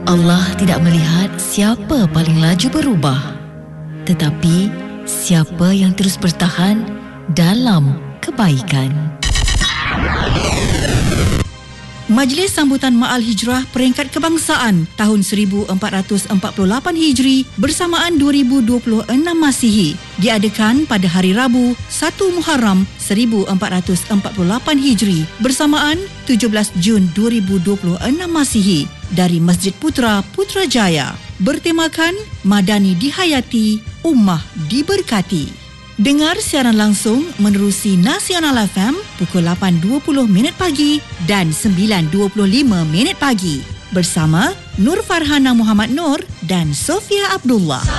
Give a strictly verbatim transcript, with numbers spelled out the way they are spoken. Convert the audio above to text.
Allah tidak melihat siapa paling laju berubah, tetapi siapa yang terus bertahan dalam kebaikan. Majlis Sambutan Ma'al Hijrah Peringkat Kebangsaan tahun seribu empat ratus empat puluh lapan Hijri bersamaan dua ribu dua puluh enam Masihi diadakan pada hari Rabu satu Muharram seribu empat ratus empat puluh lapan Hijri bersamaan tujuh belas Jun dua ribu dua puluh enam Masihi dari Masjid Putra Putrajaya, bertemakan Madani dihayati, Ummah diberkati. Dengar siaran langsung menerusi Nasional F M pukul lapan dua puluh minit pagi dan sembilan dua puluh lima minit pagi bersama Nur Farhana Muhammad Nur dan Sofia Abdullah.